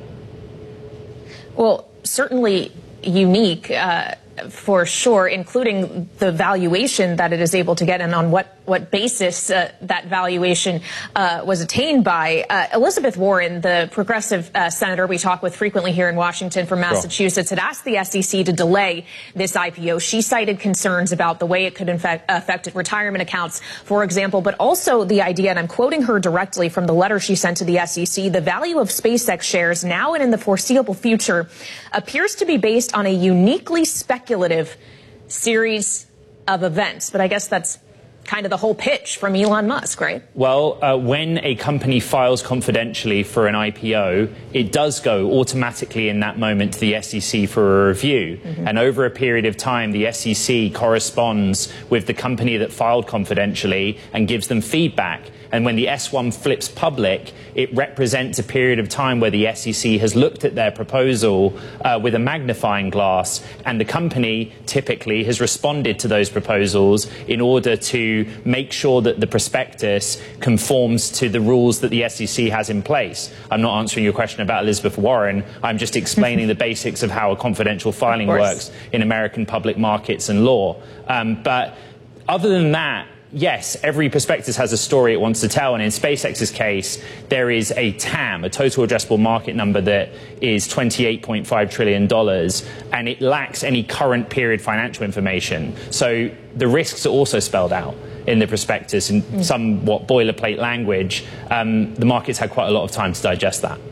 Well, certainly unique, uh, for sure, including the valuation that it is able to get and on what, what basis uh, that valuation uh, was attained by. Uh, Elizabeth Warren, the progressive uh, senator we talk with frequently here in Washington from Massachusetts, had asked the S E C to delay this I P O. She cited concerns about the way it could infect, affect retirement accounts, for example, but also the idea, and I'm quoting her directly from the letter she sent to the S E C, the value of SpaceX shares now and in the foreseeable future appears to be based on a uniquely speculative series of events. But I guess that's kind of the whole pitch from Elon Musk, right? Well, uh, when a company files confidentially for an I P O, it does go automatically in that moment to the S E C for a review. Mm-hmm. And over a period of time, the S E C corresponds with the company that filed confidentially and gives them feedback. And when the S one flips public, it represents a period of time where the S E C has looked at their proposal uh, with a magnifying glass, and the company typically has responded to those proposals in order to make sure that the prospectus conforms to the rules that the S E C has in place. I'm not answering your question about Elizabeth Warren. I'm just explaining the basics of how a confidential filing works in American public markets and law. Um, but other than that, yes, every prospectus has a story it wants to tell, and in SpaceX's case, there is a T A M, a total addressable market number, that is twenty-eight point five trillion dollars, and it lacks any current period financial information. So the risks are also spelled out in the prospectus in mm. somewhat boilerplate language. Um, the market's had quite a lot of time to digest that.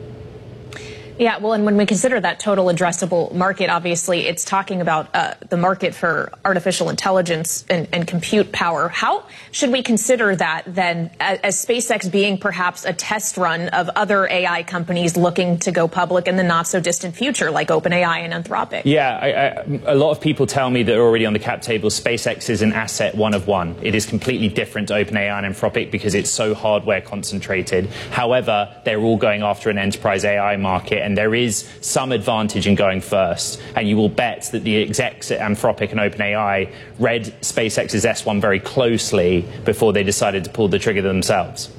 Yeah, well, and when we consider that total addressable market, obviously it's talking about uh, the market for artificial intelligence and, and compute power. How should we consider that then, as, as SpaceX being perhaps a test run of other A I companies looking to go public in the not so distant future, like OpenAI and Anthropic? Yeah, I, I, a lot of people tell me that are already on the cap table, SpaceX is an asset one of one. It is completely different to OpenAI and Anthropic because it's so hardware concentrated. However, they're all going after an enterprise A I market, and there is some advantage in going first. And you will bet that the execs at Anthropic and OpenAI read SpaceX's S one very closely before they decided to pull the trigger themselves.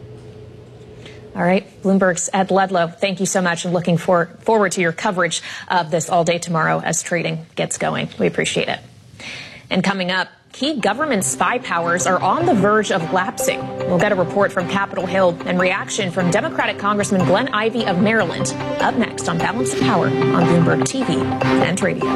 All right, Bloomberg's Ed Ludlow, thank you so much, and looking for, forward to your coverage of this all day tomorrow as trading gets going. We appreciate it. And coming up, key government spy powers are on the verge of lapsing. We'll get a report from Capitol Hill and reaction from Democratic Congressman Glenn Ivey of Maryland. Up next on Balance of Power on Bloomberg T V and Radio.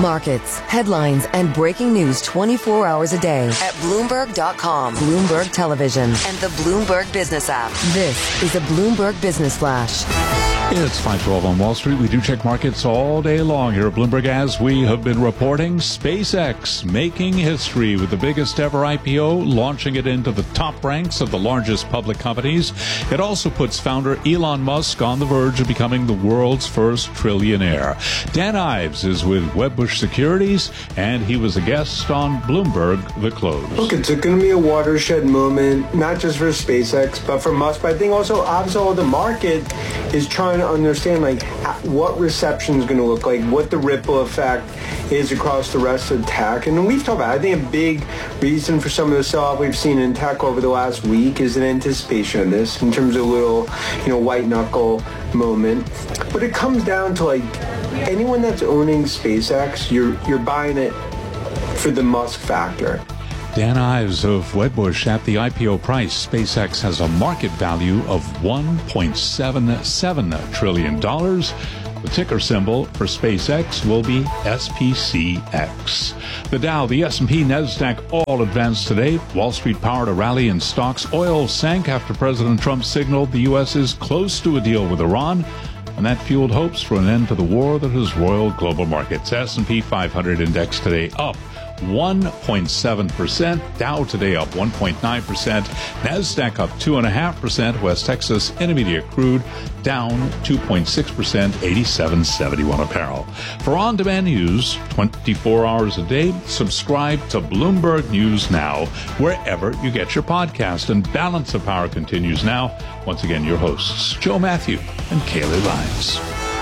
Markets, headlines, and breaking news twenty-four hours a day at Bloomberg dot com, Bloomberg Television, and the Bloomberg Business app. This is a Bloomberg Business Flash. It's five twelve on Wall Street. We do check markets all day long here at Bloomberg as we have been reporting SpaceX making history with the biggest ever I P O, launching it into the top ranks of the largest public companies. It also puts founder Elon Musk on the verge of becoming the world's first trillionaire. Dan Ives is with Wedbush Securities, and he was a guest on Bloomberg The Close. Look, it's going to be a watershed moment, not just for SpaceX, but for Musk. But I think also, obviously, the market is trying to understand like what reception is going to look like, what the ripple effect is across the rest of tech. And we've talked about it. I think a big reason for some of the sell-off we've seen in tech over the last week is an anticipation of this in terms of a little, you know, white knuckle moment. But it comes down to like anyone that's owning SpaceX, you're you're buying it for the Musk factor. Dan Ives of Wedbush. At the I P O price, SpaceX has a market value of one point seven seven trillion dollars. The ticker symbol for SpaceX will be S P C X. The Dow, the S and P, NASDAQ all advanced today. Wall Street powered a rally in stocks. Oil sank after President Trump signaled the U S is close to a deal with Iran, and that fueled hopes for an end to the war that has roiled global markets. S and P five hundred index today up one point seven percent. Dow today up one point nine percent. NASDAQ up two point five percent. West Texas Intermediate crude down two point six percent, eighty-seven seventy-one a barrel. For on-demand news twenty-four hours a day, subscribe to Bloomberg News Now wherever you get your podcast. And Balance of Power continues now. Once again, your hosts, Joe Matthew and Kaylee Lyons.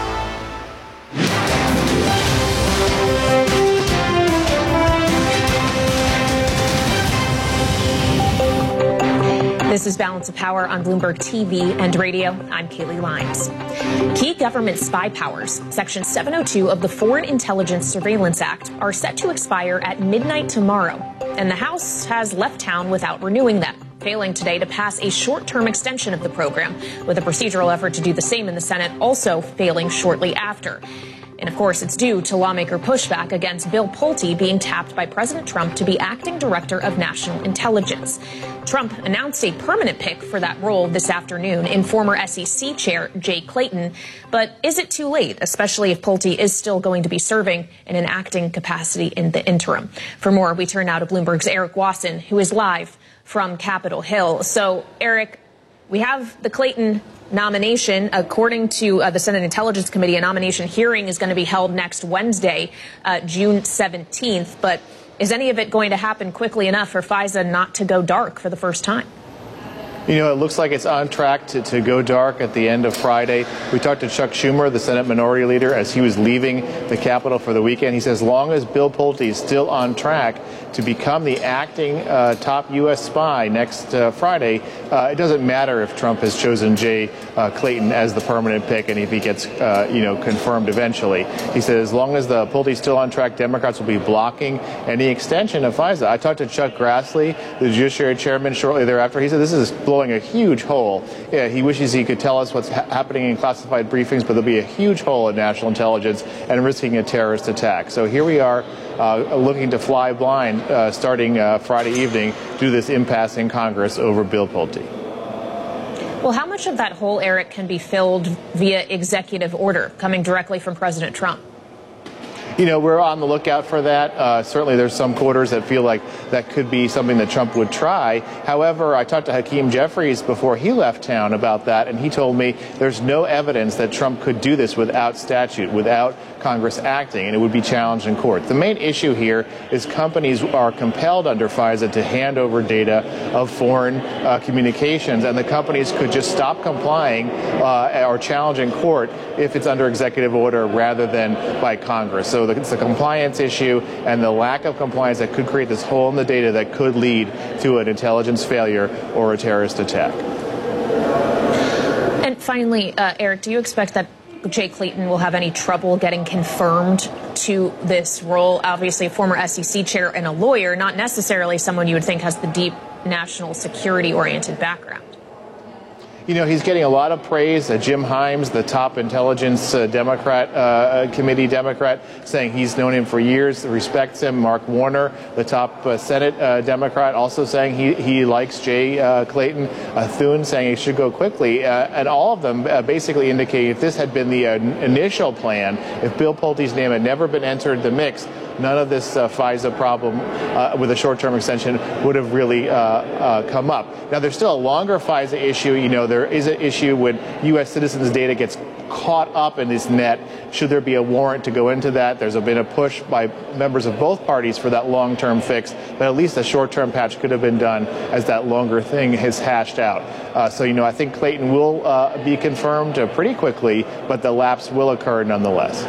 This is Balance of Power on Bloomberg T V and radio. I'm Kaylee Lyons. Key government spy powers, Section seven oh two of the Foreign Intelligence Surveillance Act, are set to expire at midnight tomorrow, and the House has left town without renewing them, failing today to pass a short-term extension of the program, with a procedural effort to do the same in the Senate also failing shortly after. And of course, it's due to lawmaker pushback against Bill Pulte being tapped by President Trump to be acting director of national intelligence. Trump announced a permanent pick for that role this afternoon in former S E C chair Jay Clayton. But is it too late, especially if Pulte is still going to be serving in an acting capacity in the interim? For more, we turn now to Bloomberg's Eric Wasson, who is live from Capitol Hill. So, Eric, we have the Clayton nomination. According to uh, the Senate Intelligence Committee, a nomination hearing is going to be held next Wednesday, uh, June seventeenth. But is any of it going to happen quickly enough for FISA not to go dark for the first time? You know, it looks like it's on track to, to go dark at the end of Friday. We talked to Chuck Schumer, the Senate Minority Leader, as he was leaving the Capitol for the weekend. He says as long as Bill Pulte is still on track to become the acting uh, top U S spy next uh, Friday, uh, it doesn't matter if Trump has chosen Jay uh, Clayton as the permanent pick and if he gets, uh, you know, confirmed eventually. He said as long as the Pulte is still on track, Democrats will be blocking any extension of FISA. I talked to Chuck Grassley, the Judiciary Chairman, shortly thereafter. He said this is blowing a huge hole. Yeah, he wishes he could tell us what's ha- happening in classified briefings, but there'll be a huge hole in national intelligence and risking a terrorist attack. So here we are uh, looking to fly blind uh, starting uh, Friday evening due to this impasse in Congress over Bill Pulte. Well, how much of that hole, Eric, can be filled via executive order coming directly from President Trump? You know, we're on the lookout for that. Uh, certainly there's some quarters that feel like that could be something that Trump would try. However, I talked to Hakeem Jeffries before he left town about that, and he told me there's no evidence that Trump could do this without statute, without Congress acting, and it would be challenged in court. The main issue here is companies are compelled under FISA to hand over data of foreign uh, communications, and the companies could just stop complying uh, or challenge in court if it's under executive order rather than by Congress. So it's the compliance issue and the lack of compliance that could create this hole in the data that could lead to an intelligence failure or a terrorist attack. And finally, uh, Eric, do you expect that Jay Clayton will have any trouble getting confirmed to this role? Obviously, a former S E C chair and a lawyer, not necessarily someone you would think has the deep national security-oriented background. you know, he's getting a lot of praise. Uh, Jim Himes, the top intelligence uh, Democrat, uh, committee Democrat, saying he's known him for years, respects him. Mark Warner, the top uh, Senate uh, Democrat, also saying he, he likes Jay uh, Clayton. Uh, Thune saying he should go quickly. Uh, and all of them uh, basically indicate if this had been the uh, initial plan, if Bill Pulte's name had never been entered the mix, none of this uh, FISA problem uh, with a short-term extension would have really uh, uh, come up. Now, there's still a longer FISA issue. You know, there is an issue when U S citizens' data gets caught up in this net. Should there be a warrant to go into that? There's been a push by members of both parties for that long-term fix, but at least a short-term patch could have been done as that longer thing is hashed out. Uh, so, you know, I think Clayton will uh, be confirmed uh, pretty quickly, but the lapse will occur nonetheless.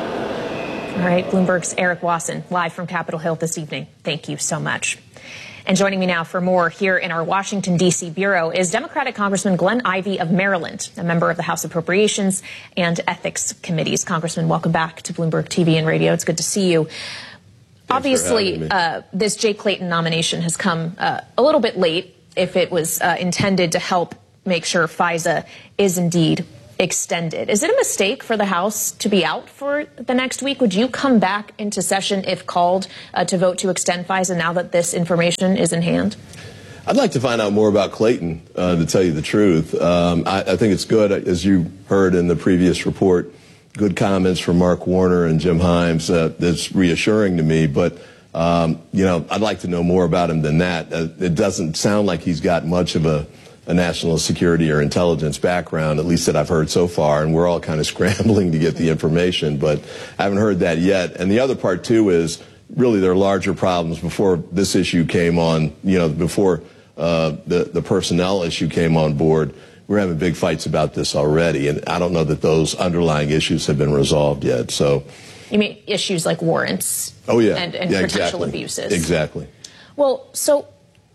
All right, Bloomberg's Eric Wasson, live from Capitol Hill this evening. Thank you so much. And joining me now for more here in our Washington, D C bureau is Democratic Congressman Glenn Ivey of Maryland, a member of the House Appropriations and Ethics Committees. Congressman, welcome back to Bloomberg T V and radio. It's good to see you. Thanks. Obviously, uh, this Jay Clayton nomination has come uh, a little bit late if it was uh, intended to help make sure FISA is indeed extended. Is it a mistake for the House to be out for the next week? Would you come back into session if called uh, to vote to extend FISA now that this information is in hand? I'd like to find out more about Clayton, uh, to tell you the truth. Um, I, I think it's good, as you heard in the previous report, good comments from Mark Warner and Jim Himes. Uh, that's reassuring to me, but um, you know, I'd like to know more about him than that. Uh, it doesn't sound like he's got much of a a national security or intelligence background, at least that I've heard so far, and we're all kind of scrambling to get the information, but I haven't heard that yet. And the other part, too, is really there are larger problems before this issue came on, you know, before uh, the, the personnel issue came on board. We're having big fights about this already, and I don't know that those underlying issues have been resolved yet. So, you mean issues like warrants? Oh, yeah. And, and yeah, potential exactly. abuses? Exactly. Well, so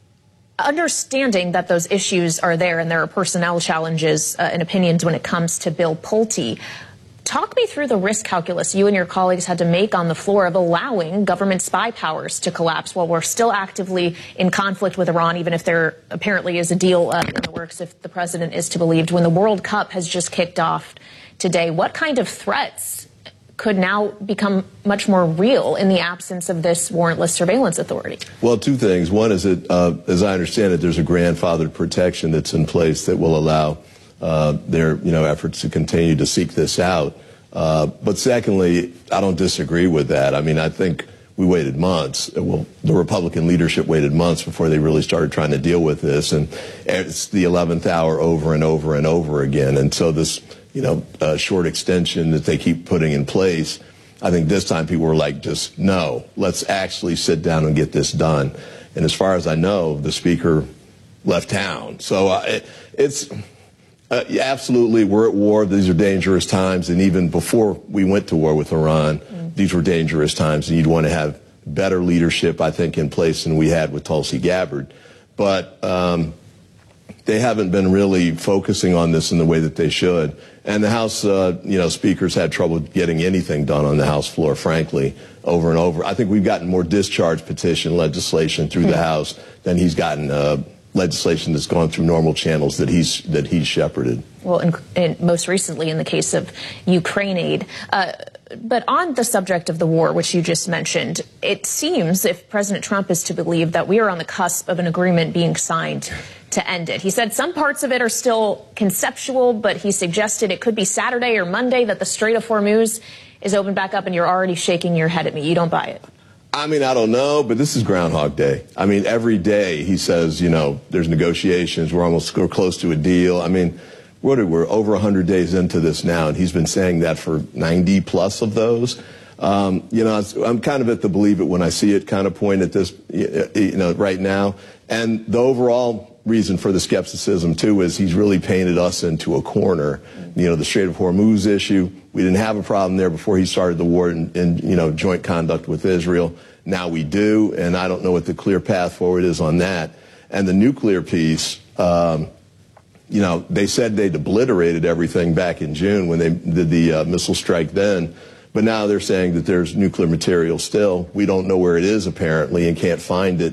understanding that those issues are there and there are personnel challenges uh, and opinions when it comes to Bill Pulte, talk me through the risk calculus you and your colleagues had to make on the floor of allowing government spy powers to collapse while we're still actively in conflict with Iran, even if there apparently is a deal uh, in the works, if the president is to be believed, when the World Cup has just kicked off today. What kind of threats could now become much more real in the absence of this warrantless surveillance authority? Well, two things. One is that, uh, as I understand it, there's a grandfathered protection that's in place that will allow uh, their, you know, efforts to continue to seek this out. Uh, but secondly, I don't disagree with that. I mean, I think we waited months. Well, the Republican leadership waited months before they really started trying to deal with this, and it's the eleventh hour over and over and over again. And so this, you know, uh, short extension that they keep putting in place, I think this time people were like, just no, let's actually sit down and get this done. And as far as I know, the speaker left town. So uh, it, it's uh, yeah, absolutely, we're at war. These are dangerous times. And even before we went to war with Iran, mm. these were dangerous times. And you'd want to have better leadership, I think, in place than we had with Tulsi Gabbard. But um, they haven't been really focusing on this in the way that they should. And the House, uh, you know, speakers had trouble getting anything done on the House floor, frankly, over and over. I think we've gotten more discharge petition legislation through the House than he's gotten uh, legislation that's gone through normal channels that he's that he's shepherded. Well, and, and most recently in the case of Ukraine aid. Uh, but on the subject of the war, which you just mentioned, it seems, if President Trump is to believe, that we are on the cusp of an agreement being signed to end it. He said some parts of it are still conceptual, but he suggested it could be Saturday or Monday that the Strait of Hormuz is opened back up, and you're already shaking your head at me. You don't buy it. I mean, I don't know, but this is Groundhog Day. I mean, every day he says, you know, there's negotiations. We're almost we're close to a deal. I mean, what are, we're over one hundred days into this now, and he's been saying that for ninety plus of those. Um, you know, I'm kind of at the believe it when I see it kind of point at this, you know, right now. And the overall reason for the skepticism, too, is he's really painted us into a corner. You know, the Strait of Hormuz issue, we didn't have a problem there before he started the war in, in, you know, joint conduct with Israel. Now we do, and I don't know what the clear path forward is on that. And the nuclear piece, um, you know, they said they'd obliterated everything back in June when they did the uh, missile strike then. But now they're saying that there's nuclear material still. We don't know where it is, apparently, and can't find it.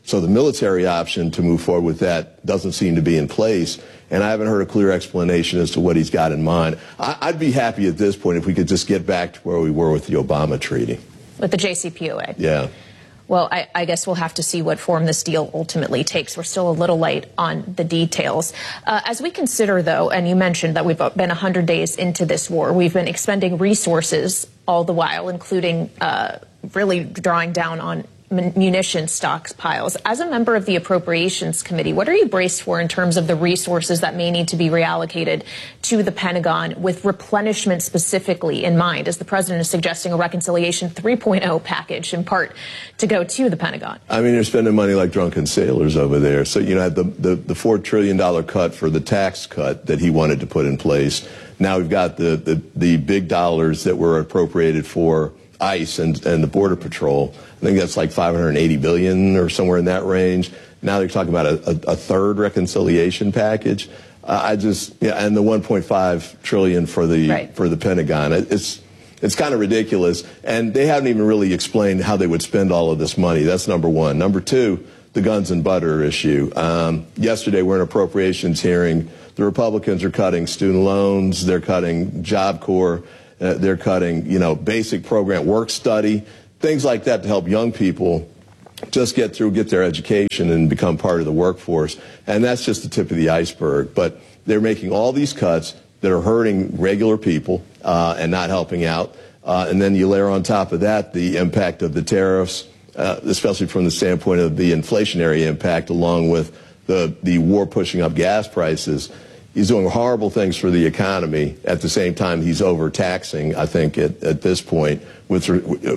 So the military option to move forward with that doesn't seem to be in place, and I haven't heard a clear explanation as to what he's got in mind. I, I'd be happy at this point if we could just get back to where we were with the Obama treaty. With the J C P O A? Yeah. Well, I, I guess we'll have to see what form this deal ultimately takes. We're still a little late on the details. Uh, as we consider, though, and you mentioned that we've been one hundred days into this war, we've been expending resources all the while, including uh, really drawing down on munition stockpiles. As a member of the Appropriations Committee, what are you braced for in terms of the resources that may need to be reallocated to the Pentagon, with replenishment specifically in mind, as the president is suggesting a reconciliation three point oh package in part to go to the Pentagon? I mean, they're spending money like drunken sailors over there. So, you know, the, the, the four trillion dollars cut for the tax cut that he wanted to put in place. Now we've got the, the, the big dollars that were appropriated for ICE and, and the Border Patrol. I think that's like five hundred eighty billion dollars or somewhere in that range. Now they're talking about a, a, a third reconciliation package. Uh, I just, yeah, and the one point five trillion dollars for the right. for the Pentagon. It, it's it's kind of ridiculous, and they haven't even really explained how they would spend all of this money. That's number one. Number two, the guns and butter issue. Um, yesterday, we're in appropriations hearing. The Republicans are cutting student loans. They're cutting Job Corps. Uh, they're cutting, you know, basic program work study, things like that to help young people just get through, get their education and become part of the workforce. And that's just the tip of the iceberg. But they're making all these cuts that are hurting regular people uh, and not helping out. Uh, and then you layer on top of that the impact of the tariffs, uh, especially from the standpoint of the inflationary impact, along with the, the war pushing up gas prices. He's doing horrible things for the economy. At the same time, he's overtaxing, I think, at, at this point, with uh,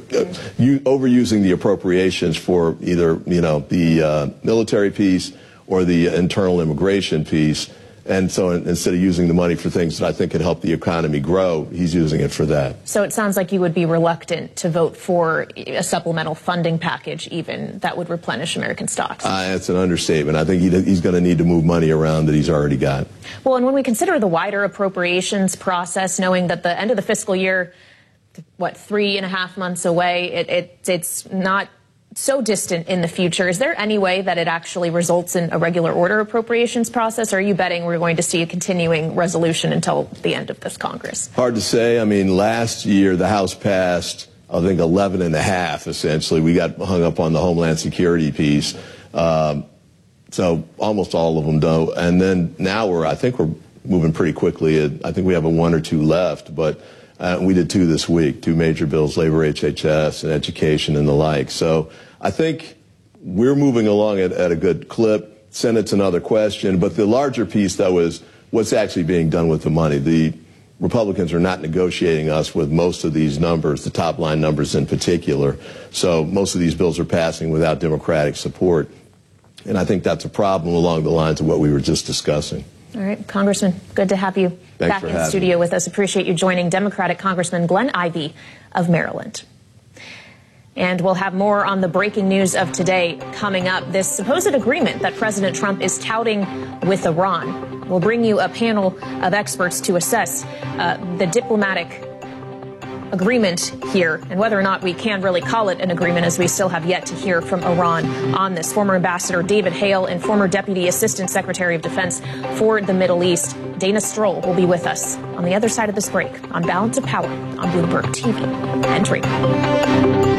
you, overusing the appropriations for either, you know, the uh, military piece or the internal immigration piece. And so instead of using the money for things that I think could help the economy grow, he's using it for that. So it sounds like you would be reluctant to vote for a supplemental funding package even that would replenish American stocks. Uh, that's an understatement. I think he, he's going to need to move money around that he's already got. Well, and when we consider the wider appropriations process, knowing that the end of the fiscal year, what, three and a half months away, it, it, it's not so distant in the future. Is there any way that it actually results in a regular order appropriations process, or are you betting we're going to see a continuing resolution until the end of this Congress? Hard to say. I mean, last year the House passed, I think, eleven and a half, essentially. We got hung up on the Homeland Security piece. Um, so almost all of them do. And then now we're, I think we're moving pretty quickly. I think we have a one or two left, but Uh, we did two this week, two major bills, labor, H H S, and education and the like. So I think we're moving along at, at a good clip. Senate's another question. But the larger piece, though, is what's actually being done with the money. The Republicans are not negotiating us with most of these numbers, the top line numbers in particular. So most of these bills are passing without Democratic support. And I think that's a problem along the lines of what we were just discussing. All right, Congressman, good to have you Thanks back in the studio me. with us. Appreciate you joining Democratic Congressman Glenn Ivey of Maryland. And we'll have more on the breaking news of today coming up. This supposed agreement that President Trump is touting with Iran. We'll bring you a panel of experts to assess uh, the diplomatic agreement here and whether or not we can really call it an agreement, as we still have yet to hear from Iran on this. Former Ambassador David Hale and former Deputy Assistant Secretary of Defense for the Middle East, Dana Stroll, will be with us on the other side of this break on Balance of Power on Bloomberg T V and radio.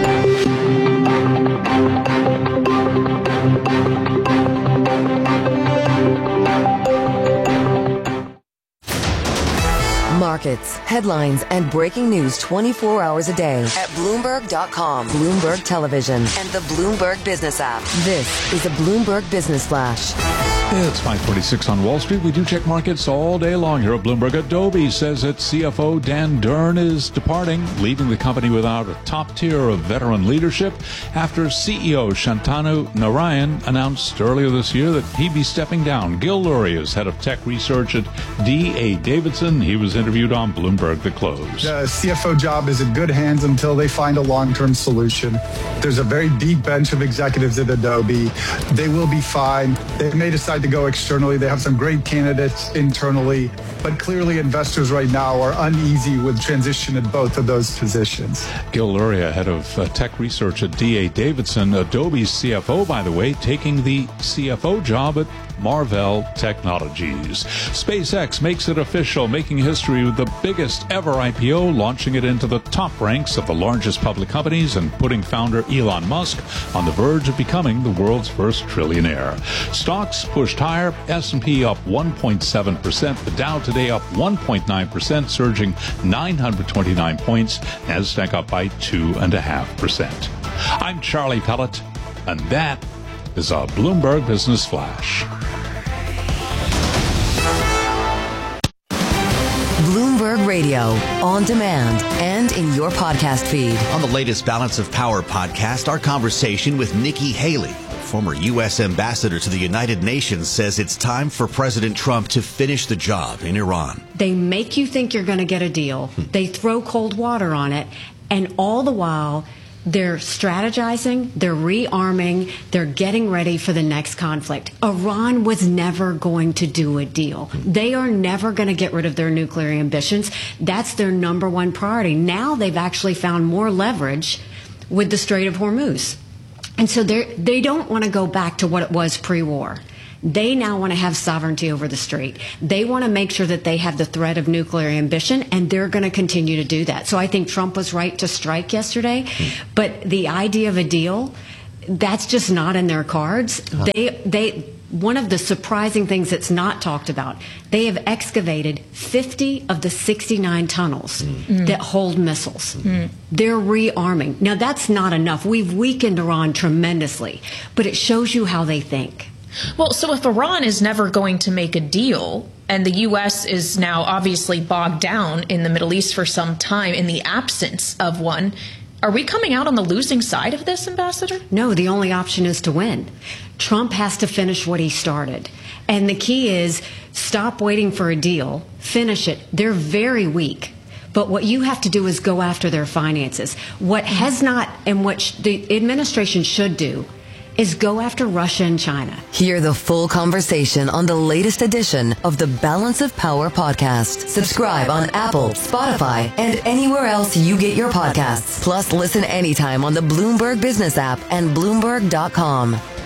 Markets, headlines, and breaking news twenty-four hours a day at Bloomberg dot com, Bloomberg Television, and the Bloomberg Business app. This is a Bloomberg Business Flash. It's five twenty-six on Wall Street. We do check markets all day long here at Bloomberg. Adobe says its C F O Dan Durn is departing, leaving the company without a top tier of veteran leadership after C E O Shantanu Narayan announced earlier this year that he'd be stepping down. Gil Lurie is head of tech research at D A Davidson. He was interviewed on Bloomberg The Close. The C F O job is in good hands until they find a long-term solution. There's a very deep bench of executives at Adobe. They will be fine. They may decide decide to go externally. They have some great candidates internally, but clearly investors right now are uneasy with transition in both of those positions. Gil Luria, head of uh, tech research at D A Davidson, Adobe's C F O, by the way, taking the C F O job at Marvell Technologies. SpaceX makes it official, making history with the biggest ever I P O, launching it into the top ranks of the largest public companies and putting founder Elon Musk on the verge of becoming the world's first trillionaire. Stocks pushed higher, S and P up one point seven percent, the Dow today up one point nine percent, surging nine hundred twenty-nine points, NASDAQ up by two point five percent. I'm Charlie Pellet, and that is a Bloomberg Business Flash. Bloomberg Radio, on demand and in your podcast feed. On the latest Balance of Power podcast, our conversation with Nikki Haley, former U S ambassador to the United Nations, says it's time for President Trump to finish the job in Iran. They make you think you're going to get a deal. They throw cold water on it, and all the while, they're strategizing, they're rearming, they're getting ready for the next conflict. Iran was never going to do a deal. They are never going to get rid of their nuclear ambitions. That's their number one priority. Now they've actually found more leverage with the Strait of Hormuz. And so they they don't want to go back to what it was pre-war. They now want to have sovereignty over the strait. They want to make sure that they have the threat of nuclear ambition, and they're going to continue to do that. So I think Trump was right to strike yesterday, but the idea of a deal, that's just not in their cards. They, they, one of the surprising things that's not talked about, they have excavated fifty of the sixty-nine tunnels mm. that hold missiles. Mm. They're rearming. Now, that's not enough. We've weakened Iran tremendously, but it shows you how they think. Well, so if Iran is never going to make a deal, and the U S is now obviously bogged down in the Middle East for some time in the absence of one, are we coming out on the losing side of this, Ambassador? No, the only option is to win. Trump has to finish what he started. And the key is stop waiting for a deal, finish it. They're very weak. But what you have to do is go after their finances. What has not, and what sh- the administration should do, is go after Russia and China. Hear the full conversation on the latest edition of the Balance of Power podcast. Subscribe on Apple, Spotify, and anywhere else you get your podcasts. Plus, listen anytime on the Bloomberg Business app and Bloomberg dot com.